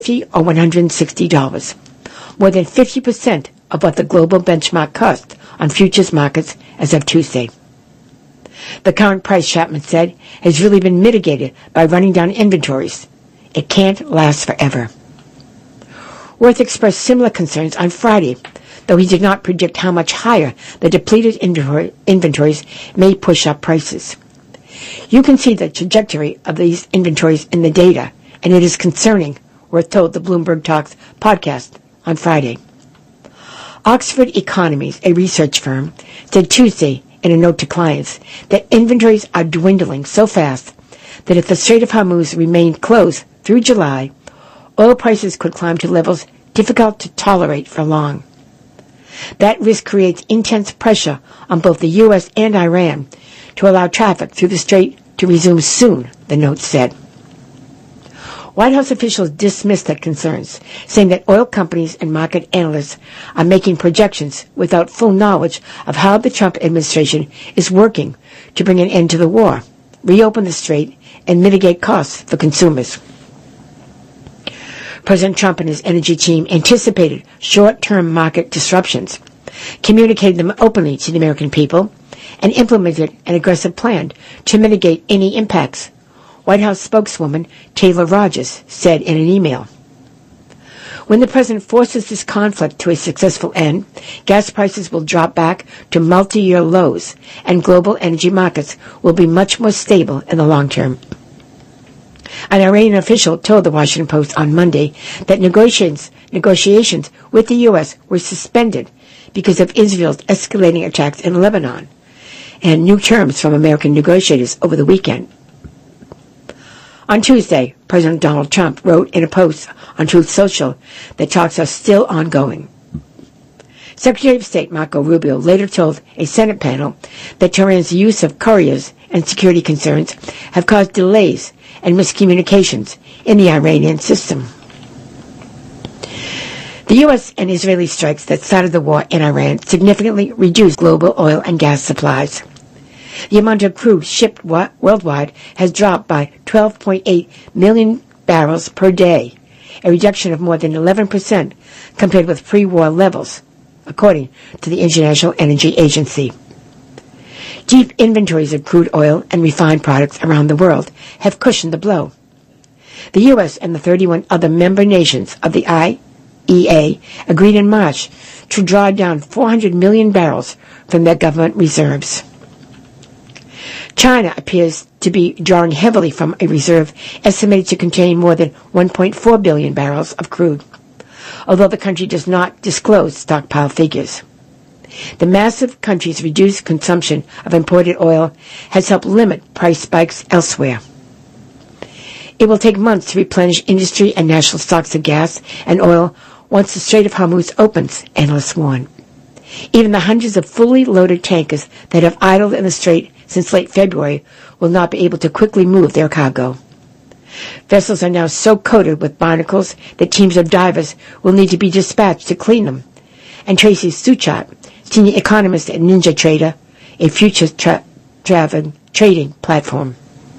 $50 or $160, more than 50% of what the global benchmark cost on futures markets as of Tuesday. The current price, Chapman said, has really been mitigated by running down inventories. It can't last forever. Worth expressed similar concerns on Friday, though he did not predict how much higher the depleted inventories may push up prices. You can see the trajectory of these inventories in the data, and it is concerning, Worth told the Bloomberg Talks podcast on Friday. Oxford Economies, a research firm, said Tuesday in a note to clients that inventories are dwindling so fast that if the Strait of Hormuz remained closed through July, oil prices could climb to levels difficult to tolerate for long. That risk creates intense pressure on both the U.S. and Iran to allow traffic through the strait to resume soon, the note said. White House officials dismissed the concerns, saying that oil companies and market analysts are making projections without full knowledge of how the Trump administration is working to bring an end to the war, reopen the strait, and mitigate costs for consumers. President Trump and his energy team anticipated short-term market disruptions, communicated them openly to the American people, and implemented an aggressive plan to mitigate any impacts, White House spokeswoman Taylor Rogers said in an email. When the president forces this conflict to a successful end, gas prices will drop back to multi-year lows, and global energy markets will be much more stable in the long term. An Iranian official told the Washington Post on Monday that negotiations with the U.S. were suspended because of Israel's escalating attacks in Lebanon and new terms from American negotiators over the weekend. On Tuesday, President Donald Trump wrote in a post on Truth Social that talks are still ongoing. Secretary of State Marco Rubio later told a Senate panel that Tehran's use of couriers and security concerns have caused delays and miscommunications in the Iranian system. The U.S. and Israeli strikes that started the war in Iran significantly reduced global oil and gas supplies. The amount of crude shipped worldwide has dropped by 12.8 million barrels per day, a reduction of more than 11% compared with pre-war levels, according to the International Energy Agency. Deep inventories of crude oil and refined products around the world have cushioned the blow. The U.S. and the 31 other member nations of the IEA agreed in March to draw down 400 million barrels from their government reserves. China appears to be drawing heavily from a reserve estimated to contain more than 1.4 billion barrels of crude, although the country does not disclose stockpile figures. The massive country's reduced consumption of imported oil has helped limit price spikes elsewhere. It will take months to replenish industry and national stocks of gas and oil once the Strait of Hormuz opens, analysts warn. Even the hundreds of fully loaded tankers that have idled in the strait since late February will not be able to quickly move their cargo. Vessels are now so coated with barnacles that teams of divers will need to be dispatched to clean them. And Tracy Suchat, senior economist at Ninja Trader, a futures trading platform.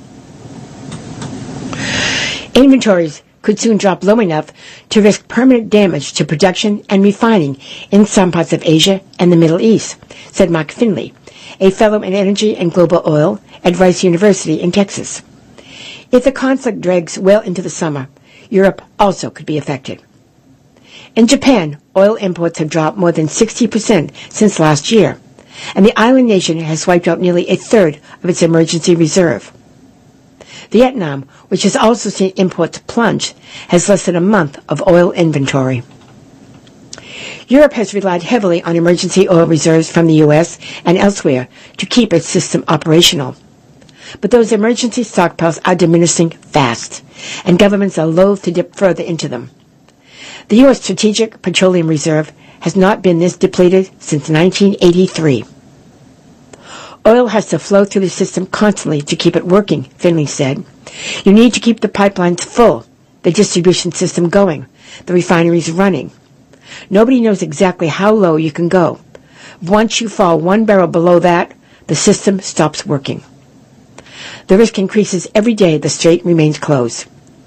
Inventories could soon drop low enough to risk permanent damage to production and refining in some parts of Asia and the Middle East, said Mark Finley, a fellow in energy and global oil at Rice University in Texas. If the conflict drags well into the summer, Europe also could be affected. In Japan, oil imports have dropped more than 60% since last year, and the island nation has wiped out nearly a third of its emergency reserve. Vietnam, which has also seen imports plunge, has less than a month of oil inventory. Europe has relied heavily on emergency oil reserves from the U.S. and elsewhere to keep its system operational. But those emergency stockpiles are diminishing fast, and governments are loath to dip further into them. The U.S. Strategic Petroleum Reserve has not been this depleted since 1983. Oil has to flow through the system constantly to keep it working, Finley said. You need to keep the pipelines full, the distribution system going, the refineries running. Nobody knows exactly how low you can go. Once you fall one barrel below that, the system stops working. The risk increases every day the strait remains closed.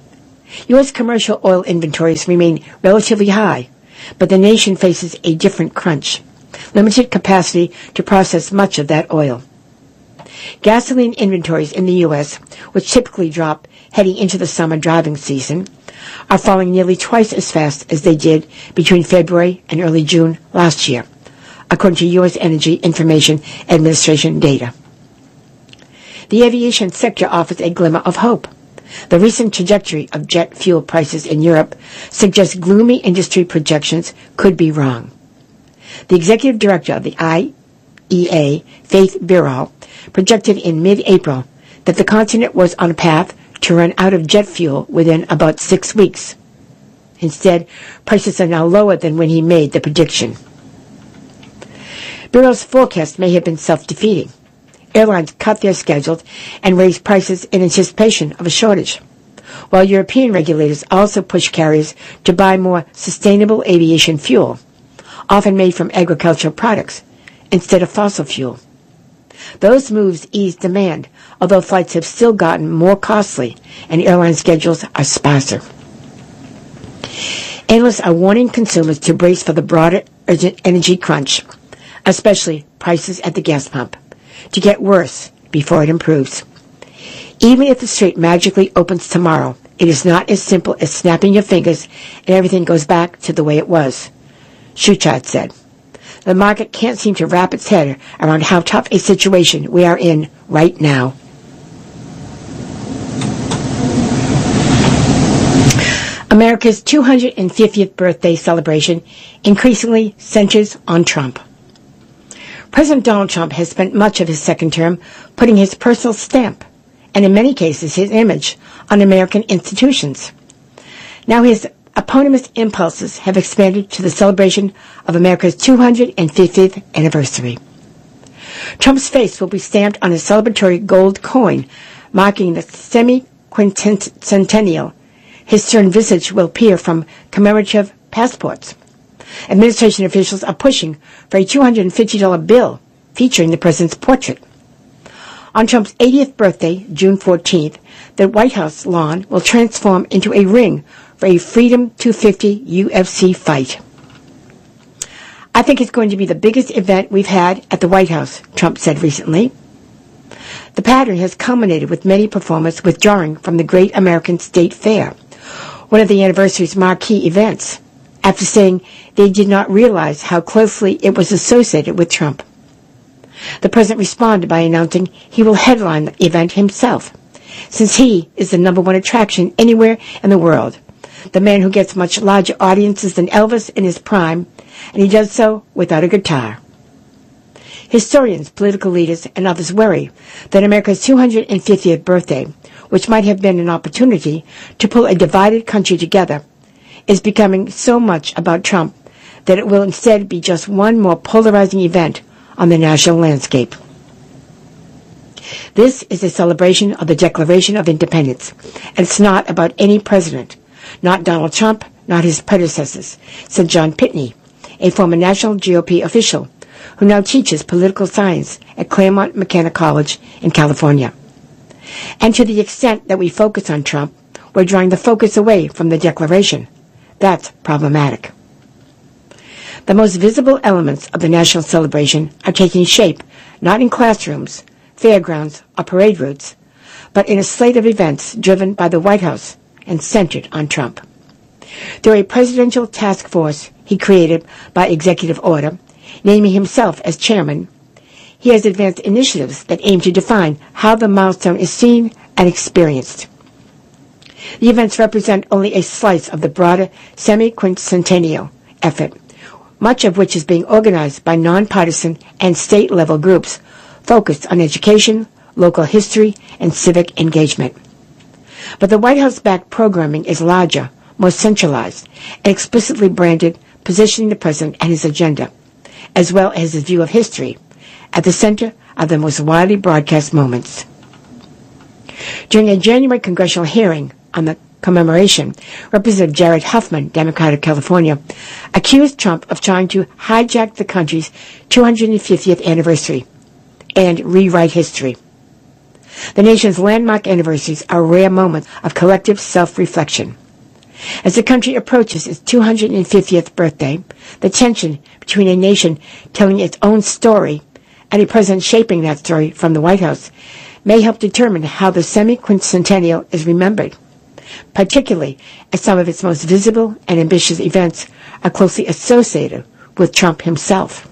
U.S. commercial oil inventories remain relatively high, but the nation faces a different crunch: limited capacity to process much of that oil. Gasoline inventories in the U.S., which typically drop heading into the summer driving season, are falling nearly twice as fast as they did between February and early June last year, according to U.S. Energy Information Administration data. The aviation sector offers a glimmer of hope. The recent trajectory of jet fuel prices in Europe suggests gloomy industry projections could be wrong. The executive director of the IEA, Faith Birol, projected in mid-April that the continent was on a path to run out of jet fuel within about 6 weeks. Instead, prices are now lower than when he made the prediction. Birol's forecast may have been self-defeating. Airlines cut their schedules and raised prices in anticipation of a shortage, while European regulators also pushed carriers to buy more sustainable aviation fuel, often made from agricultural products, instead of fossil fuel. Those moves eased demand, although flights have still gotten more costly and airline schedules are sparser. Analysts are warning consumers to brace for the broader energy crunch, especially prices at the gas pump, to get worse before it improves. Even if the strait magically opens tomorrow, it is not as simple as snapping your fingers and everything goes back to the way it was, Schuchard said. The market can't seem to wrap its head around how tough a situation we are in right now. America's 250th birthday celebration increasingly centers on Trump. President Donald Trump has spent much of his second term putting his personal stamp, and in many cases his image, on American institutions. Now his eponymous impulses have expanded to the celebration of America's 250th anniversary. Trump's face will be stamped on a celebratory gold coin marking the semi-quincentennial. His stern visage will appear from commemorative passports. Administration officials are pushing for a $250 bill featuring the president's portrait. On Trump's 80th birthday, June 14th, the White House lawn will transform into a ring for a Freedom 250 UFC fight. I think it's going to be the biggest event we've had at the White House, Trump said recently. The pattern has culminated with many performers withdrawing from the Great American State Fair, one of the anniversary's marquee events, after saying they did not realize how closely it was associated with Trump. The president responded by announcing he will headline the event himself, since he is the #1 attraction anywhere in the world, the man who gets much larger audiences than Elvis in his prime, and he does so without a guitar. Historians, political leaders, and others worry that America's 250th birthday, which might have been an opportunity to pull a divided country together, is becoming so much about Trump that it will instead be just one more polarizing event on the national landscape. This is a celebration of the Declaration of Independence, and it's not about any president, not Donald Trump, not his predecessors, said John Pitney, a former national GOP official who now teaches political science at Claremont McKenna College in California. And to the extent that we focus on Trump, we're drawing the focus away from the Declaration. That's problematic. The most visible elements of the national celebration are taking shape not in classrooms, fairgrounds, or parade routes, but in a slate of events driven by the White House and centered on Trump. Through a presidential task force he created by executive order, naming himself as chairman, he has advanced initiatives that aim to define how the milestone is seen and experienced. The events represent only a slice of the broader semi-quincentennial effort, much of which is being organized by nonpartisan and state-level groups focused on education, local history, and civic engagement. But the White House-backed programming is larger, more centralized, and explicitly branded, positioning the president and his agenda, as well as his view of history, at the center of the most widely broadcast moments. During a January congressional hearing on the commemoration, Representative Jared Huffman, Democrat of California, accused Trump of trying to hijack the country's 250th anniversary and rewrite history. The nation's landmark anniversaries are rare moments of collective self-reflection. As the country approaches its 250th birthday, the tension between a nation telling its own story and a president shaping that story from the White House may help determine how the semi-quincentennial is remembered, particularly as some of its most visible and ambitious events are closely associated with Trump himself.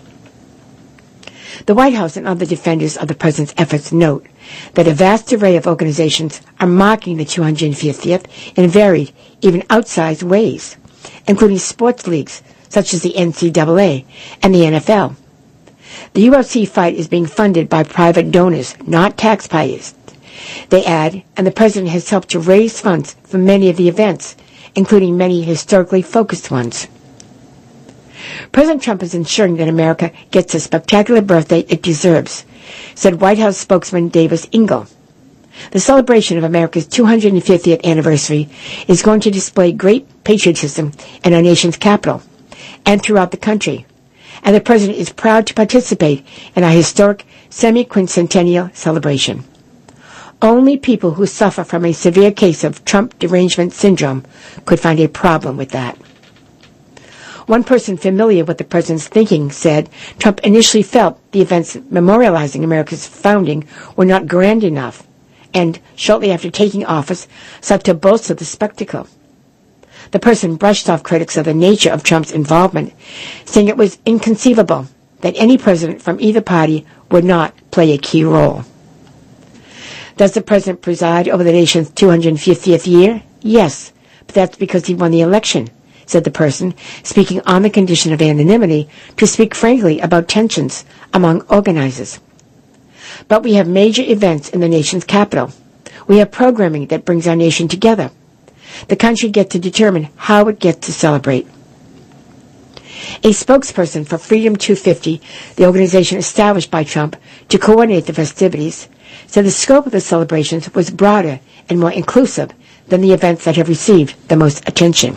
The White House and other defenders of the president's efforts note that a vast array of organizations are marking the 250th in varied, even outsized ways, including sports leagues such as the NCAA and the NFL. The UFC fight is being funded by private donors, not taxpayers. They add, and the president has helped to raise funds for many of the events, including many historically focused ones. President Trump is ensuring that America gets the spectacular birthday it deserves, said White House spokesman Davis Ingle. The celebration of America's 250th anniversary is going to display great patriotism in our nation's capital and throughout the country, and the president is proud to participate in our historic semi-quincentennial celebration. Only people who suffer from a severe case of Trump derangement syndrome could find a problem with that. One person familiar with the president's thinking said Trump initially felt the events memorializing America's founding were not grand enough, and shortly after taking office sought to bolster the spectacle. The person brushed off critics of the nature of Trump's involvement, saying it was inconceivable that any president from either party would not play a key role. Does the president preside over the nation's 250th year? Yes, but that's because he won the election, said the person, speaking on the condition of anonymity, to speak frankly about tensions among organizers. But we have major events in the nation's capital. We have programming that brings our nation together. The country gets to determine how it gets to celebrate. A spokesperson for Freedom 250, the organization established by Trump to coordinate the festivities, said the scope of the celebrations was broader and more inclusive than the events that have received the most attention.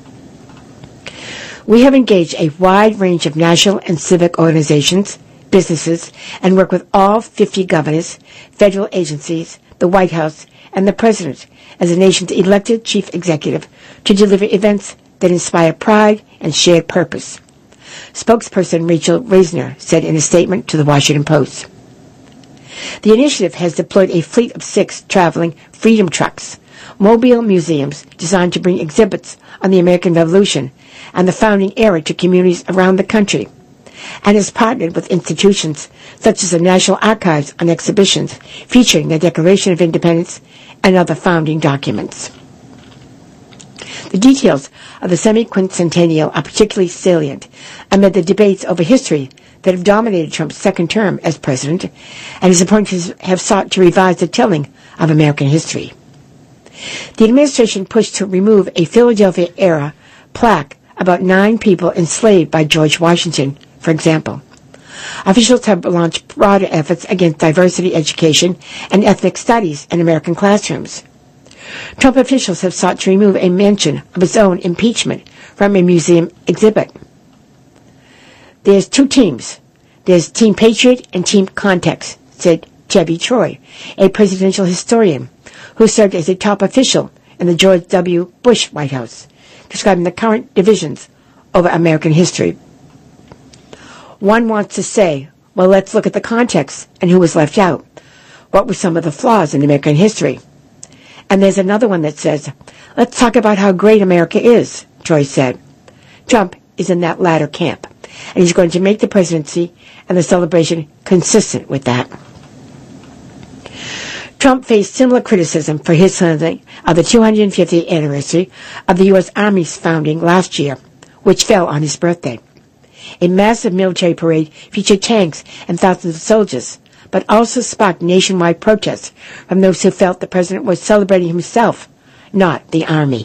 We have engaged a wide range of national and civic organizations, businesses, and work with all 50 governors, federal agencies, the White House, and the President as the nation's elected chief executive to deliver events that inspire pride and shared purpose, spokesperson Rachel Reisner said in a statement to the Washington Post. The initiative has deployed a fleet of 6 traveling Freedom Trucks, mobile museums designed to bring exhibits on the American Revolution and the founding era to communities around the country, and has partnered with institutions such as the National Archives on exhibitions featuring the Declaration of Independence and other founding documents. The details of the semi-quincentennial are particularly salient amid the debates over history that have dominated Trump's second term as president, and his appointees have sought to revise the telling of American history. The administration pushed to remove a Philadelphia-era plaque about 9 people enslaved by George Washington, for example. Officials have launched broader efforts against diversity education and ethnic studies in American classrooms. Trump officials have sought to remove a mention of his own impeachment from a museum exhibit. There's 2 teams. There's Team Patriot and Team Context, said Debbie Troy, a presidential historian who served as a top official in the George W. Bush White House, describing the current divisions over American history. One wants to say, well, let's look at the context and who was left out. What were some of the flaws in American history? And there's another one that says, let's talk about how great America is, Troy said. Trump is in that latter camp, and he's going to make the presidency and the celebration consistent with that. Trump faced similar criticism for his handling of the 250th anniversary of the U.S. Army's founding last year, which fell on his birthday. A massive military parade featured tanks and thousands of soldiers, but also sparked nationwide protests from those who felt the president was celebrating himself, not the Army.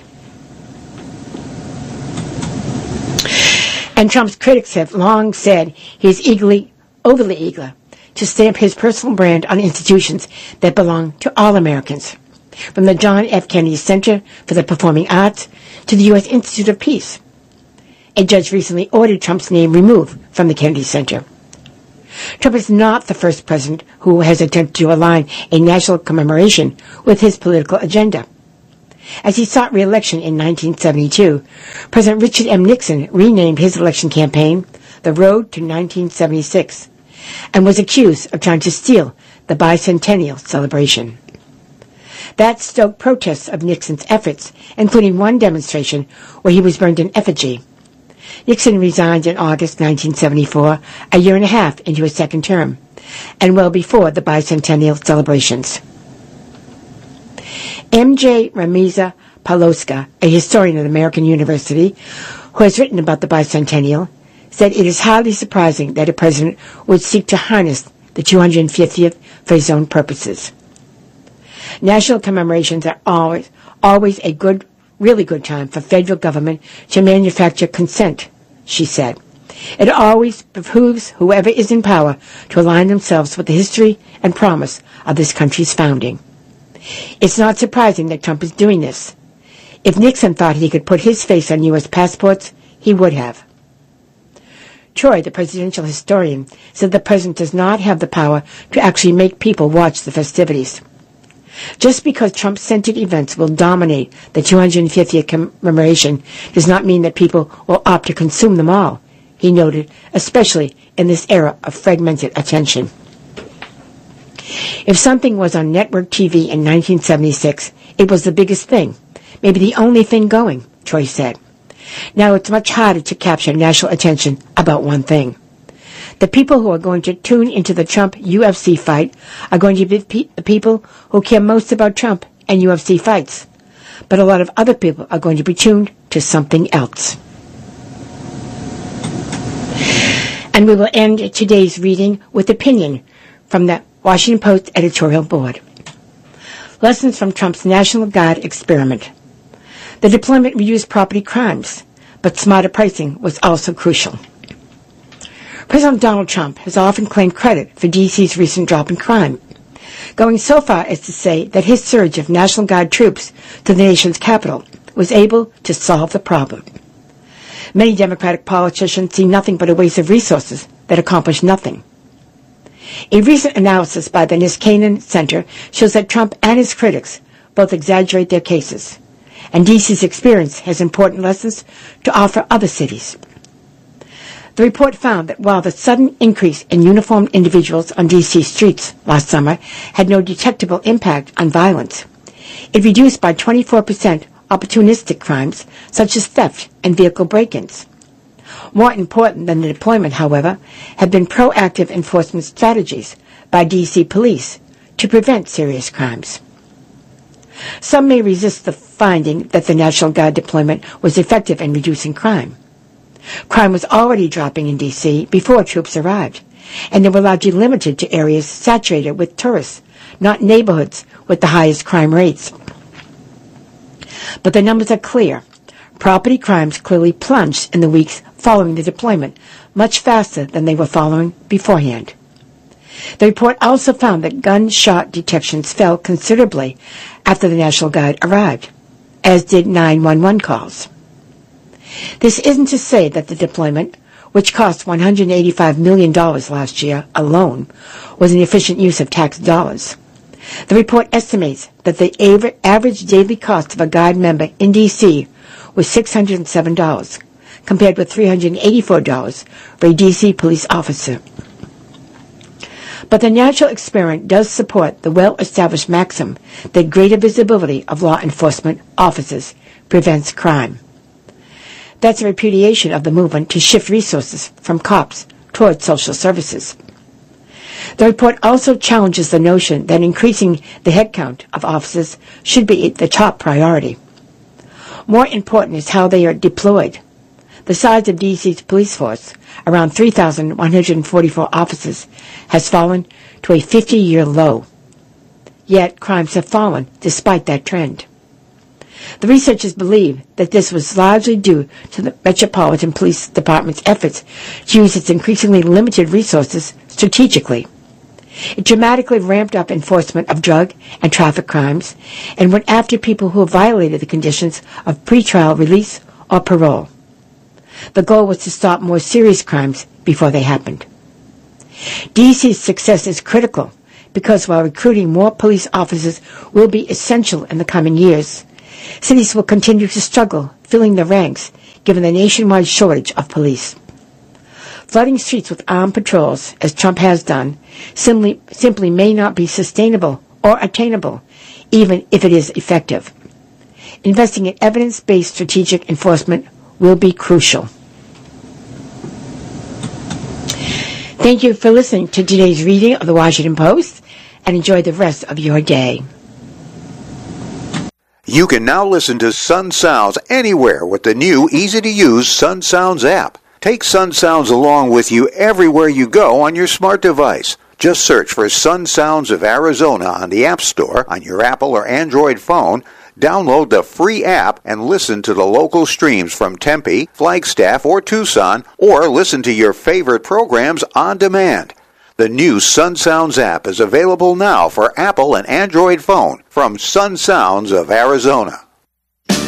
And Trump's critics have long said he is overly eager to stamp his personal brand on institutions that belong to all Americans, from the John F. Kennedy Center for the Performing Arts to the U.S. Institute of Peace. A judge recently ordered Trump's name removed from the Kennedy Center. Trump is not the first president who has attempted to align a national commemoration with his political agenda. As he sought re-election in 1972, President Richard M. Nixon renamed his election campaign The Road to 1976 and was accused of trying to steal the bicentennial celebration. That stoked protests of Nixon's efforts, including one demonstration where he was burned in effigy. Nixon resigned in August 1974, a year and a half into his second term, and well before the bicentennial celebrations. M.J. Ramiza Pawlowska, a historian at American University who has written about the bicentennial, said it is highly surprising that a president would seek to harness the 250th for his own purposes. National commemorations are always a really good time for federal government to manufacture consent, she said. It always behooves whoever is in power to align themselves with the history and promise of this country's founding. It's not surprising that Trump is doing this. If Nixon thought he could put his face on U.S. passports, he would have. Troy, the presidential historian, said the president does not have the power to actually make people watch the festivities. Just because Trump-centered events will dominate the 250th commemoration does not mean that people will opt to consume them all, he noted, especially in this era of fragmented attention. If something was on network TV in 1976, it was the biggest thing, maybe the only thing going, Troy said. Now it's much harder to capture national attention about one thing. The people who are going to tune into the Trump UFC fight are going to be the people who care most about Trump and UFC fights. But a lot of other people are going to be tuned to something else. And we will end today's reading with opinion from the Washington Post editorial board. Lessons from Trump's National Guard experiment. The deployment reduced property crimes, but smarter pricing was also crucial. President Donald Trump has often claimed credit for D.C.'s recent drop in crime, going so far as to say that his surge of National Guard troops to the nation's capital was able to solve the problem. Many Democratic politicians see nothing but a waste of resources that accomplish nothing. A recent analysis by the Niskanen Center shows that Trump and his critics both exaggerate their cases, and D.C.'s experience has important lessons to offer other cities. The report found that while the sudden increase in uniformed individuals on D.C. streets last summer had no detectable impact on violence, it reduced by 24% opportunistic crimes such as theft and vehicle break-ins. More important than the deployment, however, have been proactive enforcement strategies by D.C. police to prevent serious crimes. Some may resist the finding that the National Guard deployment was effective in reducing crime. Crime was already dropping in D.C. before troops arrived, and they were largely limited to areas saturated with tourists, not neighborhoods with the highest crime rates. But the numbers are clear. Property crimes clearly plunged in the weeks following the deployment, much faster than they were following beforehand. The report also found that gunshot detections fell considerably after the National Guard arrived, as did 911 calls. This isn't to say that the deployment, which cost $185 million last year alone, was an efficient use of tax dollars. The report estimates that the average daily cost of a Guard member in D.C. was $607, compared with $384 for a D.C. police officer. But the natural experiment does support the well-established maxim that greater visibility of law enforcement officers prevents crime. That's a repudiation of the movement to shift resources from cops toward social services. The report also challenges the notion that increasing the headcount of officers should be the top priority. More important is how they are deployed. The size of D.C.'s police force, around 3,144 officers, has fallen to a 50-year low. Yet crimes have fallen despite that trend. The researchers believe that this was largely due to the Metropolitan Police Department's efforts to use its increasingly limited resources strategically. It dramatically ramped up enforcement of drug and traffic crimes and went after people who violated the conditions of pretrial release or parole. The goal was to stop more serious crimes before they happened. D.C.'s success is critical because while recruiting more police officers will be essential in the coming years, cities will continue to struggle filling the ranks given the nationwide shortage of police. Flooding streets with armed patrols, as Trump has done, simply may not be sustainable or attainable, even if it is effective. Investing in evidence-based strategic enforcement will be crucial. Thank you for listening to today's reading of the Washington Post, and enjoy the rest of your day. You can now listen to Sun Sounds anywhere with the new, easy-to-use Sun Sounds app. Take Sun Sounds along with you everywhere you go on your smart device. Just search for Sun Sounds of Arizona on the App Store on your Apple or Android phone, download the free app, and listen to the local streams from Tempe, Flagstaff, or Tucson, or listen to your favorite programs on demand. The new Sun Sounds app is available now for Apple and Android phone from Sun Sounds of Arizona.